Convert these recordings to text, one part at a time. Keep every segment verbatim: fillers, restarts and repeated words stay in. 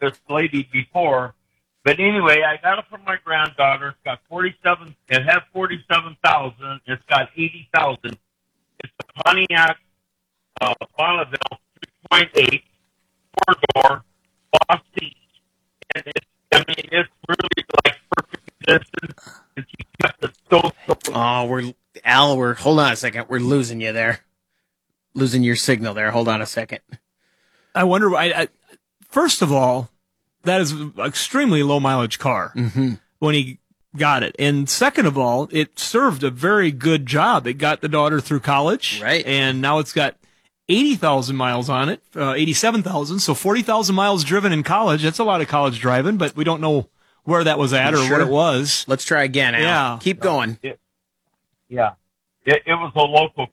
this lady before. But anyway, I got it from my granddaughter. It's got forty-seven. It has forty-seven thousand. It's got eighty thousand. It's a Pontiac uh, Bonneville three point eight, four door, boss seats, and it's. I mean, it's really like perfect condition. And she kept it so. so Oh, we're Al. We're hold on a second. We're losing you there. Losing your signal there. Hold on a second. I wonder. I, I first of all, that is an extremely low mileage car mm-hmm. when he got it, and second of all, it served a very good job. It got the daughter through college, right? And now it's got eighty thousand miles on it, uh, eighty-seven thousand. So forty thousand miles driven in college. That's a lot of college driving, but we don't know where that was at or sure. what it was. Let's try again, Al. Yeah. Keep going. It, yeah. It, it was a local.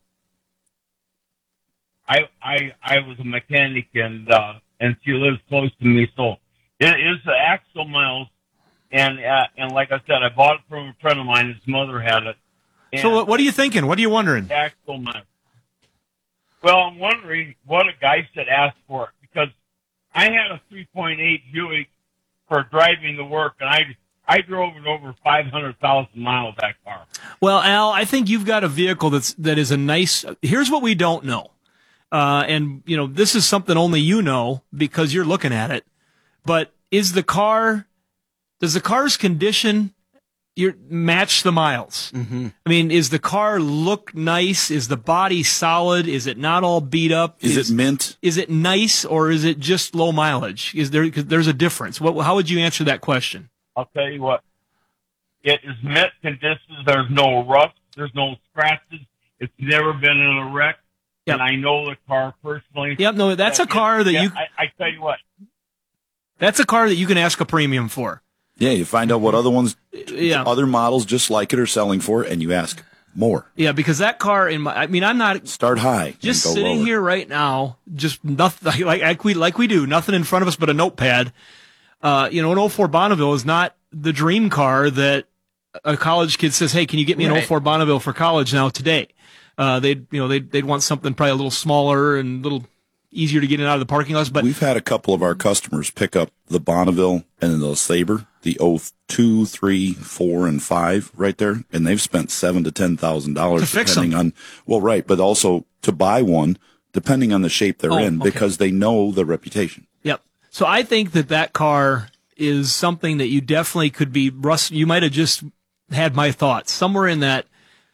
I, I, I was a mechanic and, uh, and she lives close to me. So it is the axle miles. And, uh, and like I said, I bought it from a friend of mine. His mother had it. And So what are you thinking? What are you wondering? Axle miles. Well, I'm wondering what a guy should ask for it, because I had a three point eight Buick for driving to work, and I I drove it over five hundred thousand miles, that car. Well, Al, I think you've got a vehicle that's that is a nice. Here's what we don't know, uh, and you know this is something only you know because you're looking at it. But is the car? Does the car's condition? You match the miles. Mm-hmm. I mean, is the car look nice? Is the body solid? Is it not all beat up? Is, is it mint? Is it nice, or is it just low mileage? Is there? Cause there's a difference. What? How would you answer that question? I'll tell you what. It is mint condition. There's no rust. There's no scratches. It's never been in a wreck. Yep. And I know the car personally. Yep. No, that's a car that yeah, you. I, I tell you what. That's a car that you can ask a premium for. Yeah, you find out what other ones, yeah. other models just like it are selling for, and you ask more. Yeah, because that car, in my, I mean, I'm not start high. Just and go sitting lower. here right now, just nothing like like we like we do, nothing in front of us but a notepad. Uh, you know, an oh four Bonneville is not the dream car that a college kid says, "Hey, can you get me an right. oh four Bonneville for college now today?" Uh, they'd you know they'd they'd want something probably a little smaller and a little easier to get in and out of the parking lots. But we've had a couple of our customers pick up the Bonneville and the Sabre, the oh two, three, four, and five right there, and they've spent seven to ten thousand dollars depending on well, right, but also to buy one depending on the shape they're oh, in okay. because they know the reputation. Yep. So I think that that car is something that you definitely could be. Russ, you might have just had my thoughts somewhere in that.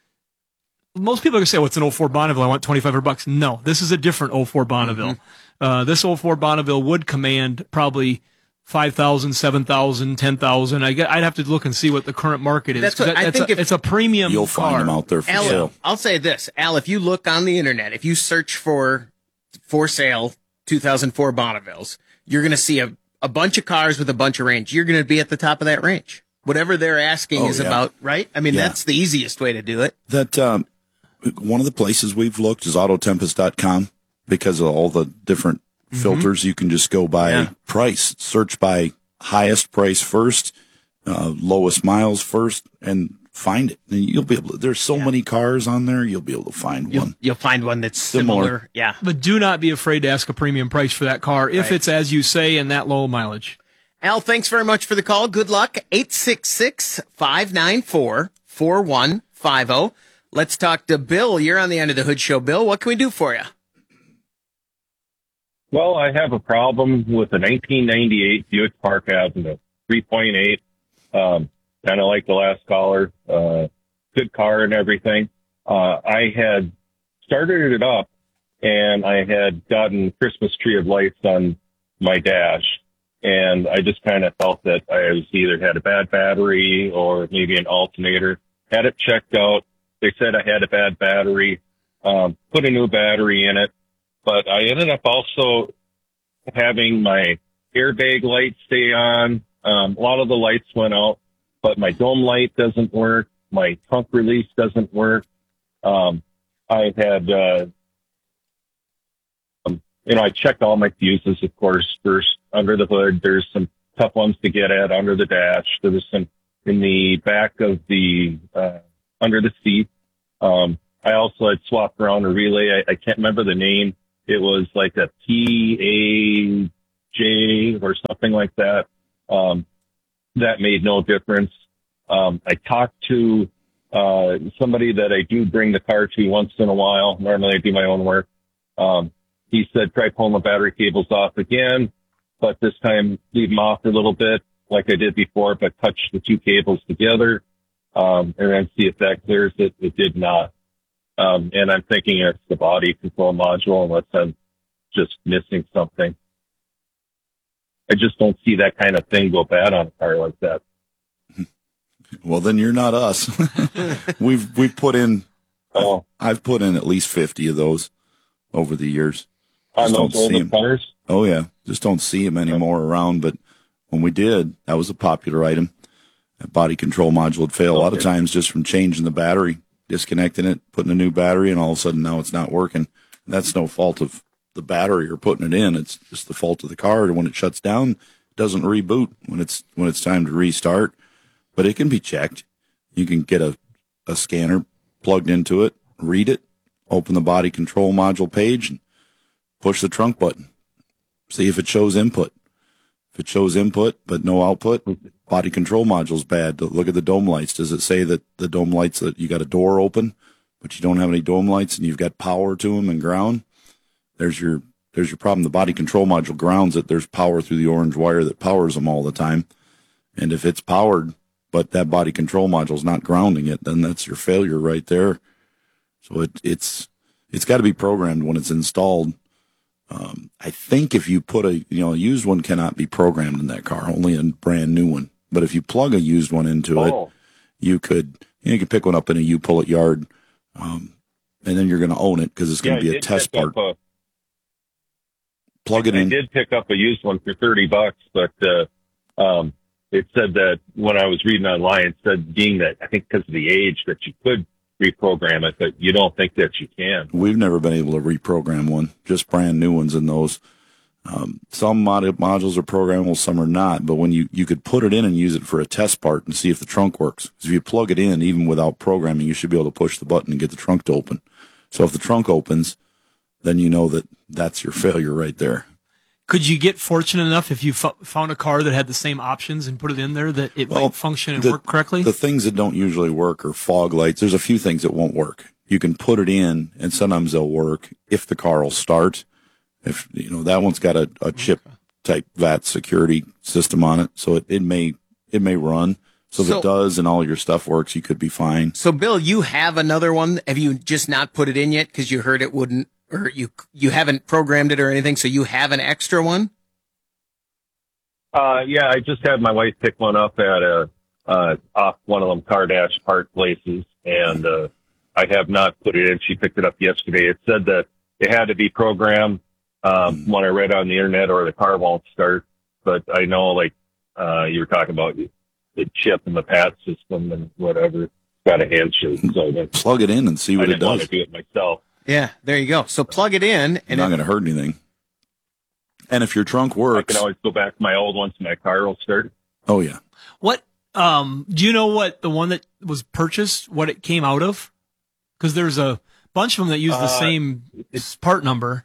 Most people are going to say, well, it's an oh four Bonneville. I want twenty-five hundred bucks. No, this is a different oh four Bonneville. Mm-hmm. Uh, this oh four Bonneville would command probably five thousand, seven thousand, ten thousand. I get, I'd have to look and see what the current market is. That's what, that, I that's think a, if, it's a premium You'll car. find them out there for Al, sale. I'll say this, Al, if you look on the internet, if you search for for sale two thousand four Bonnevilles, you're going to see a, a bunch of cars with a bunch of range. You're going to be at the top of that range. Whatever they're asking oh, is yeah. about, right? I mean, yeah. that's the easiest way to do it. That um, one of the places we've looked is auto tempest dot com because of all the different mm-hmm. filters. You can just go by yeah. price, search by highest price first, uh, lowest miles first, and find it. And you'll be able to, there's so yeah. many cars on there, you'll be able to find you'll, one. You'll find one that's similar. Similar. Yeah. But do not be afraid to ask a premium price for that car if right. it's, as you say, in that low mileage. Al, thanks very much for the call. Good luck. eight six six, five nine four, four one five zero. Let's talk to Bill. You're on the End of the Hood Show. Bill, what can we do for you? Well, I have a problem with a nineteen ninety-eight Buick Park Avenue, three point eight, um, kind of like the last caller, uh, good car and everything. Uh, I had started it up, and I had gotten Christmas tree of lights on my dash, and I just kind of felt that I was either had a bad battery or maybe an alternator. Had it checked out. They said I had a bad battery, um, put a new battery in it. But I ended up also having my airbag light stay on. Um, a lot of the lights went out, but my dome light doesn't work. My trunk release doesn't work. Um, I had, uh, um, you know, I checked all my fuses, of course, first under the hood. There's some tough ones to get at under the dash. There was some in the back of the, uh, under the seat. Um, I also had swapped around a relay. I, I can't remember the name. It was like a P J or something like that. Um, that made no difference. Um, I talked to uh, somebody that I do bring the car to once in a while. Normally I do my own work. Um, he said, try pulling the battery cables off again, but this time leave them off a little bit like I did before, but touch the two cables together, um, and then see if that clears it. It did not. Um, and I'm thinking it's the body control module unless I'm just missing something. I just don't see that kind of thing go bad on a car like that. Well, then you're not us. we've, we've put in, Oh, I've put in at least fifty of those over the years. on Just those don't see older 'em. cars? Oh yeah. Just don't see them anymore around. But when we did, that was a popular item. That body control module would fail a lot of Okay. times just from changing the battery, disconnecting it, putting a new battery, and all of a sudden now it's not working. And that's no fault of the battery or putting it in. It's just the fault of the car. And when it shuts down, it doesn't reboot when it's when it's time to restart. But it can be checked. You can get a, a scanner plugged into it, read it, open the body control module page, and push the trunk button. See if it shows input. If it shows input but no output, body control module's bad. Look at the dome lights. Does it say that the dome lights, that you got a door open, but you don't have any dome lights and you've got power to them and ground? There's your there's your problem. The body control module grounds it. There's power through the orange wire that powers them all the time. And if it's powered, but that body control module's not grounding it, then that's your failure right there. So it, it's it's got to be programmed when it's installed. Um, I think if you put a, you know, a used one cannot be programmed in that car, only a brand new one. But if you plug a used one into it, Oh, you could, you, know, you could pick one up in a U-Pull-It yard, um, and then you're going to own it because it's going yeah, to I be a did test pick part. up a, Plug it I in. did pick up a used one for thirty bucks, but, uh, um, it said that when I was reading online, it said being that I think because of the age that you could reprogram it, but you don't think that you can. We've never been able to reprogram one, just brand new ones in those. Um, some mod- modules are programmable, some are not. But when you, you could put it in and use it for a test part and see if the trunk works. 'Cause if you plug it in, even without programming, you should be able to push the button and get the trunk to open. So if the trunk opens, then you know that that's your failure right there. Could you get fortunate enough if you f- found a car that had the same options and put it in there that it Well, might function and the- work correctly? The things that don't usually work are fog lights. There's a few things that won't work. You can put it in, and sometimes they'll work if the car will start. If you know that one's got a, a chip type V A T security system on it, so it, it may it may run. So if So- it does, and all your stuff works, you could be fine. So, Bill, you have another one. Have you just not put it in yet because you heard it wouldn't, or you you haven't programmed it or anything? So you have an extra one. Uh, yeah, I just had my wife pick one up at a, uh, off one of them car dash part places, and, uh, I have not put it in. She picked it up yesterday. It said that it had to be programmed, um, when I read on the internet, or the car won't start. But I know, like, uh, you were talking about the chip and the P A T system and whatever. It's got a handshake, so that's, Plug it in and see I what it didn't want does. to do it myself. Yeah, there you go. So plug it in, It's and not it, going to hurt anything. And if your trunk I works, can always go back to my old ones, and my car will start. oh yeah, What, um, do you know what the one that was purchased, what it came out of? Because there's a bunch of them that use the Uh, same it's- part number.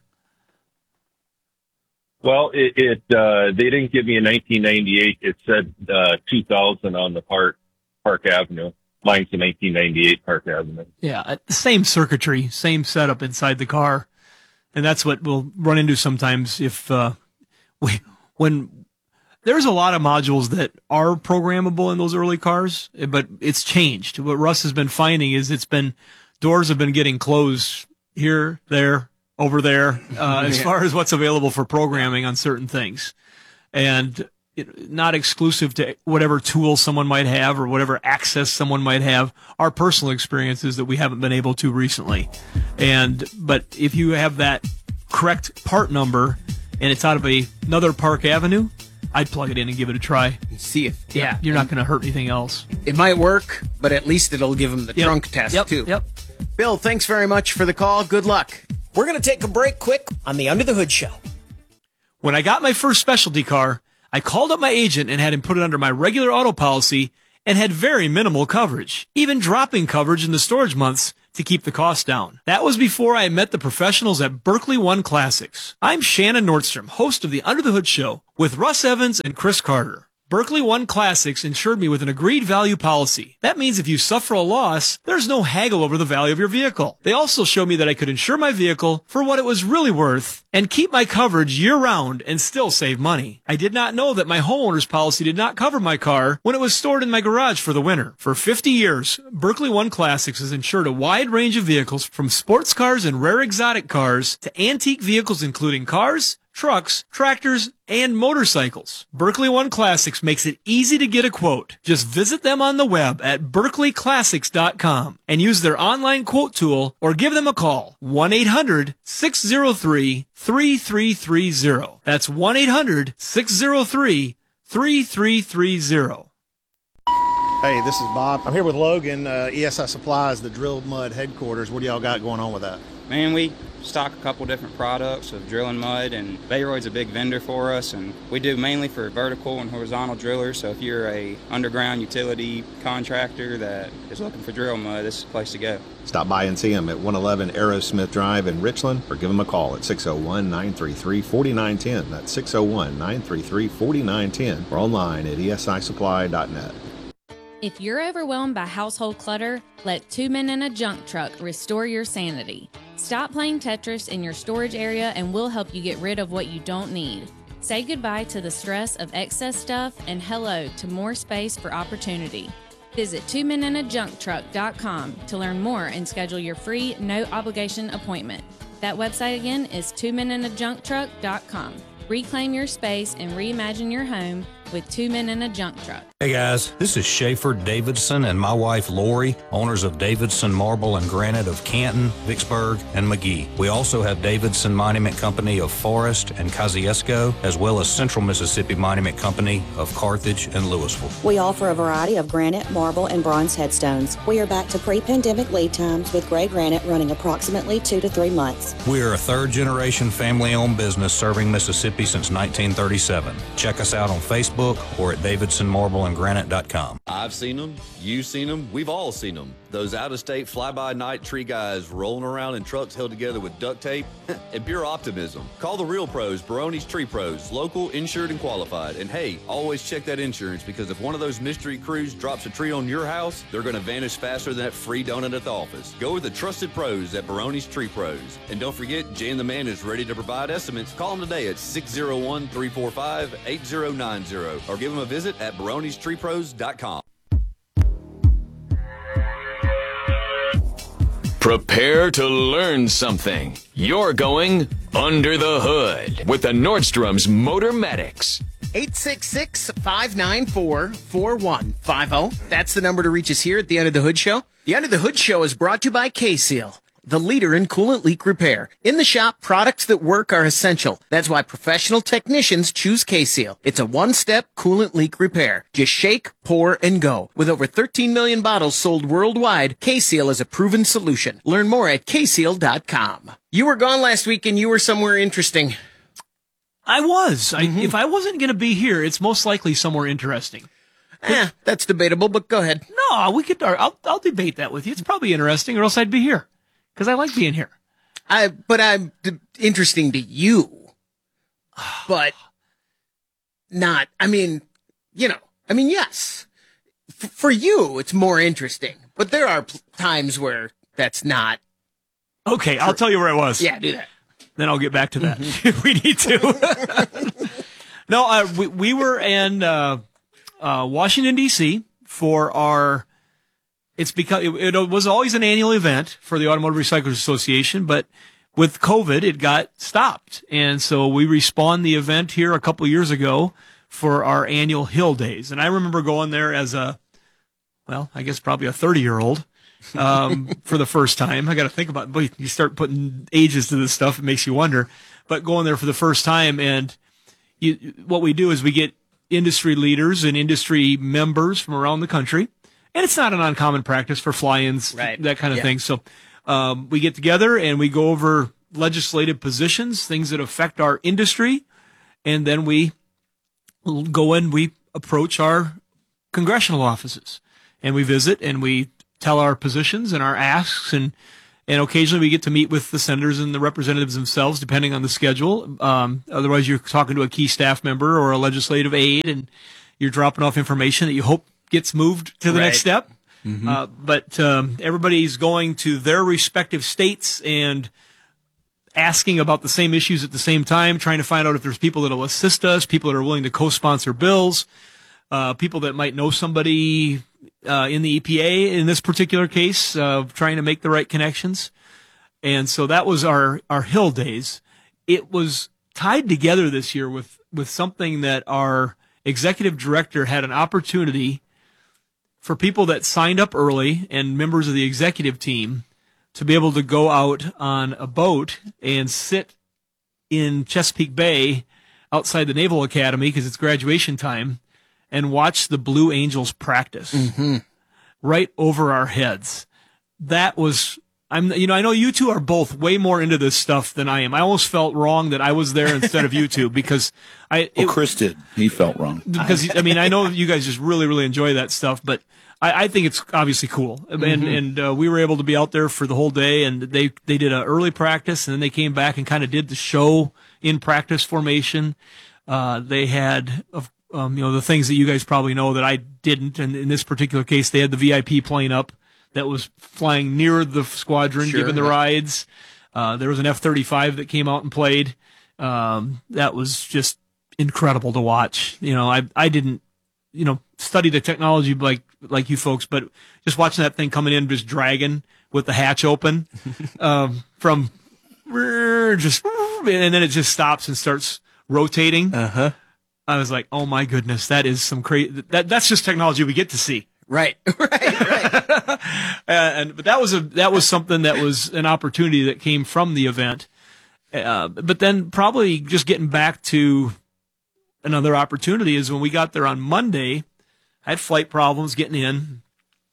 Well, it, it uh, they didn't give me a nineteen ninety-eight. It said uh, two thousand on the Park Park Avenue. Mine's a nineteen ninety-eight Park Avenue. Yeah, uh, same circuitry, same setup inside the car, and that's what we'll run into sometimes if uh, we when there's a lot of modules that are programmable in those early cars, but it's changed. What Russ has been finding is it's been doors have been getting closed here, there, over there, uh, as Yeah. far as what's available for programming on certain things, and it, not exclusive to whatever tool someone might have or whatever access someone might have. Our personal experiences that we haven't been able to recently, and but if you have that correct part number and it's out of a, another Park Avenue, I'd plug it in and give it a try. see if Yeah, you're not going to hurt anything else. it might work, but at least it'll give them the Yep. trunk test Yep. too. Yep. Bill, thanks very much for the call. Good luck. We're going to take a break quick on the Under the Hood Show. When I got my first specialty car, I called up my agent and had him put it under my regular auto policy, and had very minimal coverage, even dropping coverage in the storage months to keep the cost down. That was before I met the professionals at Berkeley One Classics. I'm Shannon Nordstrom, host of the Under the Hood Show with Russ Evans and Chris Carter. Berkeley One Classics insured me with an agreed value policy. That means if you suffer a loss, there's no haggle over the value of your vehicle. They also showed me that I could insure my vehicle for what it was really worth and keep my coverage year-round and still save money. I did not know that my homeowner's policy did not cover my car when it was stored in my garage for the winter. For fifty years, Berkeley One Classics has insured a wide range of vehicles from sports cars and rare exotic cars to antique vehicles including cars, trucks, tractors, and motorcycles. Berkeley One Classics makes it easy to get a quote. Just visit them on the web at berkeley classics dot com and use their online quote tool or give them a call. one eight hundred six oh three three three three oh. That's one eight hundred six oh three three three three oh. Hey, this is Bob. I'm here with Logan, uh, E S I Supplies, the Drilled Mud headquarters. What do y'all got going on with that? Man, we stock a couple different products of drilling mud, and Bayroyd's a big vendor for us, and we do mainly for vertical and horizontal drillers. So if you're a underground utility contractor that is looking for drill mud, this is the place to go. Stop by and see them at one eleven Aerosmith Drive in Richland, or give them a call at six oh one, nine three three, four nine one oh. That's six oh one, nine three three, four nine one oh, or online at E S I supply dot net. If you're overwhelmed by household clutter, let Two Men in a Junk Truck restore your sanity. Stop playing Tetris in your storage area and we'll help you get rid of what you don't need. Say goodbye to the stress of excess stuff and hello to more space for opportunity. Visit two men in a junk truck dot com to learn more and schedule your free, no-obligation appointment. That website again is two men in a junk truck dot com. Reclaim your space and reimagine your home with Two Men in a Junk Truck. Hey guys, this is Schaefer Davidson and my wife Lori, owners of Davidson Marble and Granite of Canton, Vicksburg, and McGee. We also have Davidson Monument Company of Forest and Kosciuszko, as well as Central Mississippi Monument Company of Carthage and Louisville. We offer a variety of granite, marble, and bronze headstones. We are back to pre-pandemic lead times with gray granite running approximately two to three months. We are a third-generation family-owned business serving Mississippi since nineteen thirty-seven. Check us out on Facebook or at davidson marble and granite dot com. I've seen them, you've seen them, we've all seen them. Those out-of-state fly-by-night tree guys rolling around in trucks held together with duct tape and pure optimism. Call the real pros, Barone's Tree Pros, local, insured, and qualified. And hey, always check that insurance, because if one of those mystery crews drops a tree on your house, they're going to vanish faster than that free donut at the office. Go with the trusted pros at Barone's Tree Pros. And don't forget, Jay and the man is ready to provide estimates. Call them today at six oh one, three four five, eight oh nine oh or give them a visit at barones tree pros dot com. Prepare to learn something. You're going under the hood with the Nordstrom's Motor Medics. eight six six, five nine four, four one five oh. That's the number to reach us here at the Under the Hood Show. The Under the Hood Show is brought to you by K-Seal, the leader in coolant leak repair. In the shop, products that work are essential. That's why professional technicians choose K-Seal. It's a one-step coolant leak repair. Just shake, pour, and go. With over thirteen million bottles sold worldwide, K-Seal is a proven solution. Learn more at K seal dot com. You were gone last week and you were somewhere interesting. I was. Mm-hmm. I, if I wasn't going to be here, it's most likely somewhere interesting. Eh, that's debatable, but go ahead. No, we could. I'll, I'll debate that with you. It's probably interesting, or else I'd be here. Because I like being here. I, but I'm d- interesting to you. But not, I mean, you know, I mean, yes. F- for you, it's more interesting. But there are p- times where that's not. Okay, true. I'll tell you where I was. Yeah, do that. Then I'll get back to that mm-hmm. if we need to. no, uh, we, we were in uh, uh, Washington, D C for our. It's because it, it was always an annual event for the Automotive Recyclers Association, but with COVID, it got stopped. And so we respawned the event here a couple of years ago for our annual Hill Days. And I remember going there as a, well, I guess probably a thirty-year-old um, for the first time. I got to think about it. Boy, you start putting ages to this stuff, it makes you wonder. But going there for the first time, and you, what we do is we get industry leaders and industry members from around the country. And it's not an uncommon practice for fly-ins, right. that kind of yeah. thing. So um, we get together and we go over legislative positions, things that affect our industry, and then we go in, we approach our congressional offices, and we visit and we tell our positions and our asks, and and occasionally we get to meet with the senators and the representatives themselves, depending on the schedule. Um, otherwise, you're talking to a key staff member or a legislative aide, and you're dropping off information that you hope gets moved to the Right. next step. Mm-hmm. Uh, but um, everybody's going to their respective states and asking about the same issues at the same time, trying to find out if there's people that will assist us, people that are willing to co-sponsor bills, uh, people that might know somebody uh, in the E P A in this particular case, uh, trying to make the right connections. And so that was our, our Hill days. It was tied together this year with, with something that our executive director had an opportunity for people that signed up early and members of the executive team to be able to go out on a boat and sit in Chesapeake Bay outside the Naval Academy because it's graduation time and watch the Blue Angels practice Mm-hmm. right over our heads. That was, I'm, you know, I know you two are both way more into this stuff than I am. I almost felt wrong that I was there instead of you two because I, Well, it, Chris did. He felt wrong. because I mean I know you guys just really really enjoy that stuff, but I, I think it's obviously cool, and Mm-hmm. and uh, we were able to be out there for the whole day, and they they did an early practice, and then they came back and kind of did the show in practice formation. Uh, they had um, you know the things that you guys probably know that I didn't, and in this particular case, they had the V I P plane up that was flying near the squadron, Sure, giving the yeah. rides. Uh, there was an F thirty-five that came out and played. Um, that was just incredible to watch. You know, I I didn't, you know, study the technology like like you folks, but just watching that thing coming in, just dragging with the hatch open, um, from just, and then it just stops and starts rotating. Uh huh. I was like, oh my goodness, that is some crazy. That that's just technology we get to see. Right. Right. Right. uh, and but that was a that was something that was an opportunity that came from the event. Uh, but then probably just getting back to another opportunity is when we got there on Monday. I had flight problems getting in,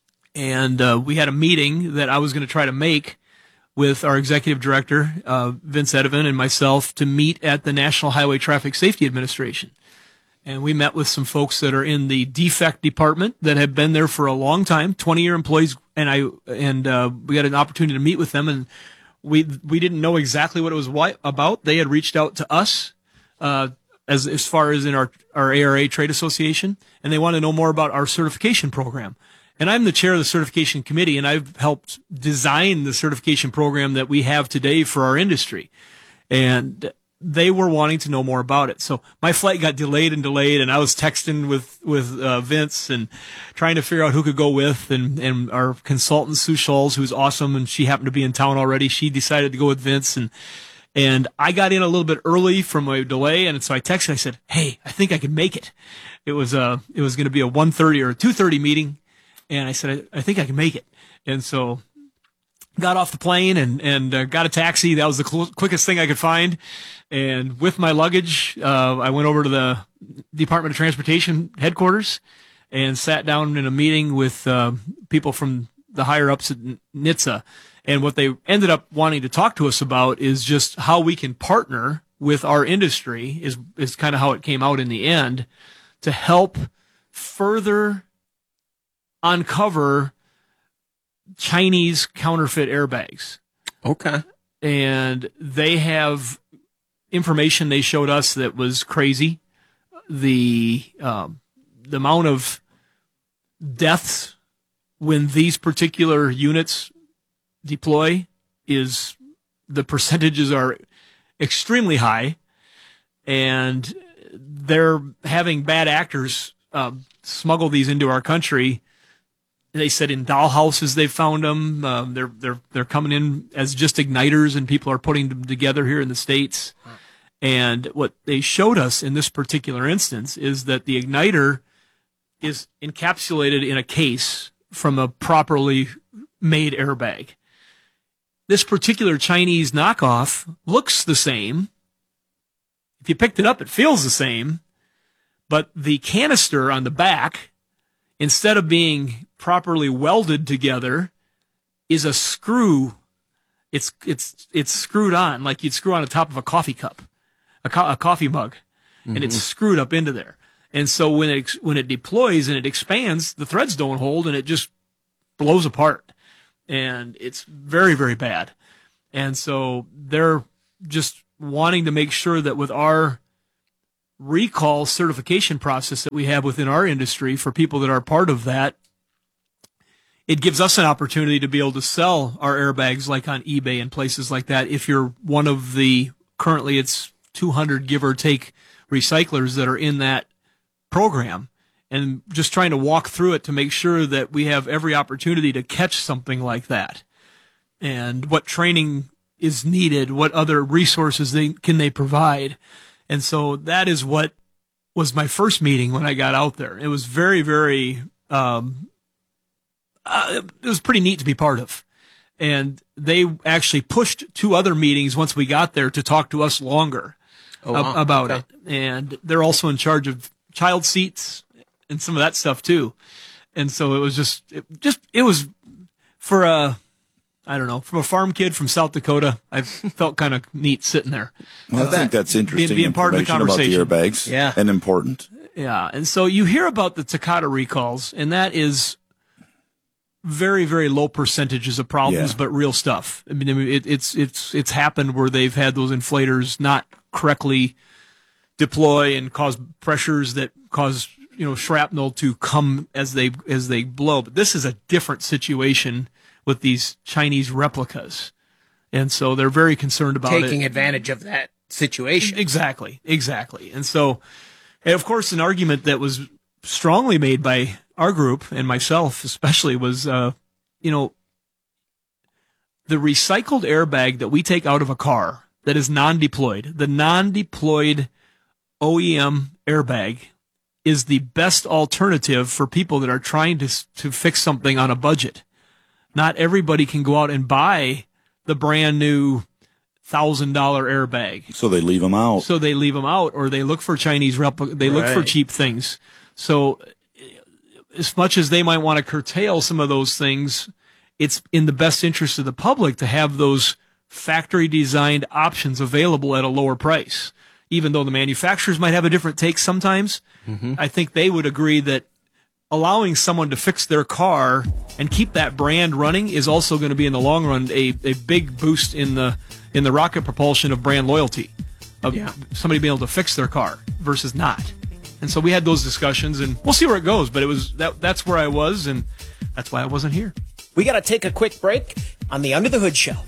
and uh, we had a meeting that I was going to try to make with our executive director, uh, Vince Edevan, and myself to meet at the National Highway Traffic Safety Administration. And we met with some folks that are in the defect department that have been there for a long time, twenty-year employees, and I and uh, we got an opportunity to meet with them, and we we didn't know exactly what it was why, about. They had reached out to us uh, as as far as in our our A R A trade association, and they want to know more about our certification program. And I'm the chair of the certification committee, and I've helped design the certification program that we have today for our industry. And they were wanting to know more about it. So my flight got delayed and delayed, and I was texting with, with uh, Vince and trying to figure out who could go with. And, and our consultant, Sue Scholes, who's awesome, and she happened to be in town already, she decided to go with Vince. And and I got in a little bit early from my delay, and so I texted, I said, hey, I think I can make it. It was, uh, it was going to be a one thirty or a two thirty meeting, and I said, I, I think I can make it. And so got off the plane and, and uh, got a taxi. That was the cl- quickest thing I could find. And with my luggage, uh, I went over to the Department of Transportation headquarters and sat down in a meeting with uh, people from the higher ups at N H T S A. And what they ended up wanting to talk to us about is just how we can partner with our industry is, is kind of how it came out in the end to help further uncover Chinese counterfeit airbags. Okay. And they have information they showed us that was crazy. The um, the amount of deaths when these particular units deploy is, the percentages are extremely high, and they're having bad actors um, smuggle these into our country. They said in dollhouses they found them. Um, they're they're they're coming in as just igniters, and people are putting them together here in the States. And what they showed us in this particular instance is that the igniter is encapsulated in a case from a properly made airbag. This particular Chinese knockoff looks the same. If you picked it up, it feels the same, but the canister on the back, instead of being properly welded together, is a screw. It's it's it's screwed on like you'd screw on the top of a coffee cup, a, co- a coffee mug, mm-hmm. and it's screwed up into there. And so when it when it deploys and it expands, the threads don't hold and it just blows apart. And it's very, very bad. And so they're just wanting to make sure that with our recall certification process that we have within our industry for people that are part of that, it gives us an opportunity to be able to sell our airbags like on eBay and places like that. If you're one of the, currently it's two hundred give or take recyclers that are in that program, and just trying to walk through it to make sure that we have every opportunity to catch something like that, and what training is needed, what other resources they can they provide. And so that is what was my first meeting when I got out there. It was very, very, um, uh, it was pretty neat to be part of. And they actually pushed two other meetings once we got there to talk to us longer oh, wow. ab- about okay. it. And they're also in charge of child seats and some of that stuff too. And so it was just, it just, it was for a, I don't know, from a farm kid from South Dakota, I felt kind of neat sitting there. Well, I think that's interesting. Being, being part of the conversation. About the airbags, yeah, and important. Yeah, and so you hear about the Takata recalls, and that is very, very low percentages of problems, Yeah. but real stuff. I mean, it, it's it's it's happened where they've had those inflators not correctly deploy and cause pressures that cause, you know, shrapnel to come as they as they blow. But this is a different situation with these Chinese replicas, and so they're very concerned about taking it. advantage of that situation. Exactly, exactly. And so, and of course, an argument that was strongly made by our group and myself especially was, uh, you know, the recycled airbag that we take out of a car that is non-deployed, the non-deployed O E M airbag is the best alternative for people that are trying to to fix something on a budget. Not everybody can go out and buy the brand new thousand dollar airbag. So they leave them out. So they leave them out, or they look for Chinese replica. They look for Right. cheap things. So as much as they might want to curtail some of those things, it's in the best interest of the public to have those factory designed options available at a lower price. Even though the manufacturers might have a different take sometimes, Mm-hmm. I think they would agree that allowing someone to fix their car and keep that brand running is also going to be in the long run a, a big boost in the in the rocket propulsion of brand loyalty, of Yeah. somebody being able to fix their car versus not. And so we had those discussions, and we'll see where it goes. But it was that that's where I was, and that's why I wasn't here. We got to take a quick break on the Under the Hood Show.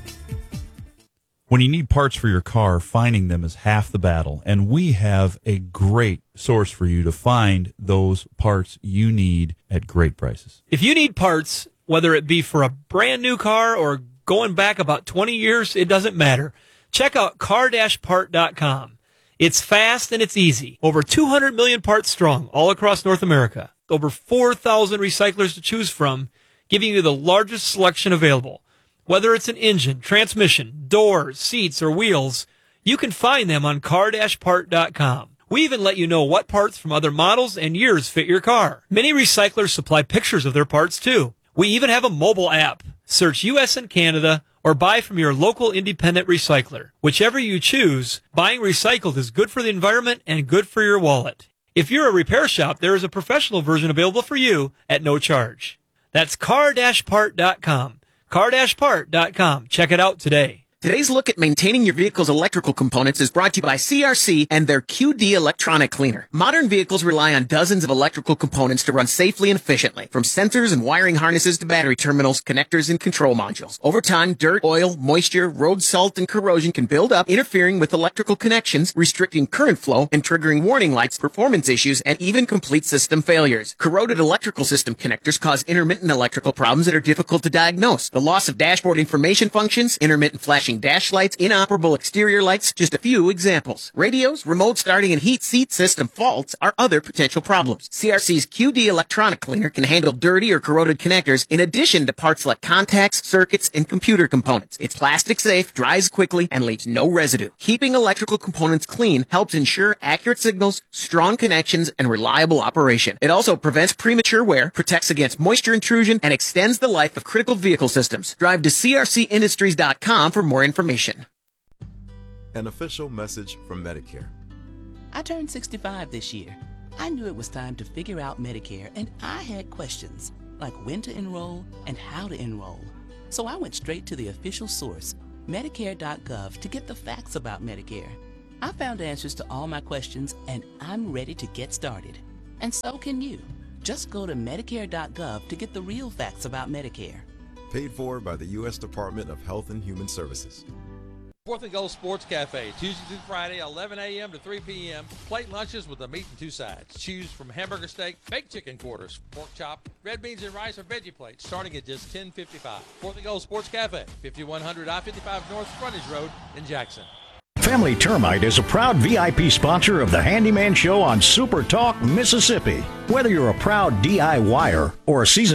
When you need parts for your car, finding them is half the battle, and we have a great source for you to find those parts you need at great prices. If you need parts, whether it be for a brand new car or going back about twenty years, it doesn't matter. Check out car dash part dot com. It's fast and it's easy. Over two hundred million parts strong all across North America. Over four thousand recyclers to choose from, giving you the largest selection available. Whether it's an engine, transmission, doors, seats, or wheels, you can find them on car dash part dot com. We even let you know what parts from other models and years fit your car. Many recyclers supply pictures of their parts too. We even have a mobile app. Search U S and Canada or buy from your local independent recycler. Whichever you choose, buying recycled is good for the environment and good for your wallet. If you're a repair shop, there is a professional version available for you at no charge. That's car dash part dot com. car dash part dot com. Check it out today. Today's look at maintaining your vehicle's electrical components is brought to you by C R C and their Q D electronic cleaner. Modern vehicles rely on dozens of electrical components to run safely and efficiently, from sensors and wiring harnesses to battery terminals, connectors, and control modules. Over time, dirt, oil, moisture, road salt, and corrosion can build up, interfering with electrical connections, restricting current flow, and triggering warning lights, performance issues, and even complete system failures. Corroded electrical system connectors cause intermittent electrical problems that are difficult to diagnose. The loss of dashboard information functions, intermittent flashing dash lights, inoperable exterior lights, just a few examples. Radios, remote starting, and heat seat system faults are other potential problems. C R C's Q D electronic cleaner can handle dirty or corroded connectors in addition to parts like contacts, circuits, and computer components. It's plastic safe, dries quickly, and leaves no residue. Keeping electrical components clean helps ensure accurate signals, strong connections, and reliable operation. It also prevents premature wear, protects against moisture intrusion, and extends the life of critical vehicle systems. Drive to C R C industries dot com for more information. An official message from Medicare. I turned sixty-five this year. I knew it was time to figure out Medicare, and I had questions, like when to enroll and how to enroll. So I went straight to the official source, Medicare dot gov, to get the facts about Medicare. I found answers to all my questions, and I'm ready to get started. And so can you. Just go to Medicare dot gov to get the real facts about Medicare. Paid for by the U S Department of Health and Human Services. Fourth and Goal Sports Cafe, Tuesday through Friday, eleven a.m. to three p.m. Plate lunches with a meat and two sides. Choose from hamburger steak, baked chicken quarters, pork chop, red beans and rice, or veggie plates, starting at just ten fifty-five. Fourth and Goal Sports Cafe, fifty-one hundred I fifty-five North Frontage Road in Jackson. Family Termite is a proud V I P sponsor of the Handyman Show on Super Talk, Mississippi. Whether you're a proud D I Y er or a seasoned